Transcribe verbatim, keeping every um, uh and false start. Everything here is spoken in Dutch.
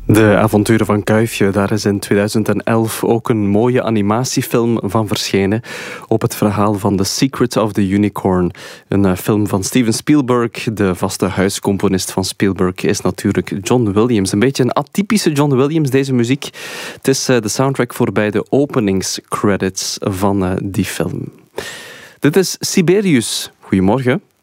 De avonturen van Kuifje, daar is in tweeduizend elf ook een mooie animatiefilm van verschenen op het verhaal van The Secret of the Unicorn. Een uh, film van Steven Spielberg. De vaste huiscomponist van Spielberg is natuurlijk John Williams. Een beetje een atypische John Williams, deze muziek. Het is uh, de soundtrack voor bij de openingscredits van uh, die film. Dit is Sibelius. Goedemorgen.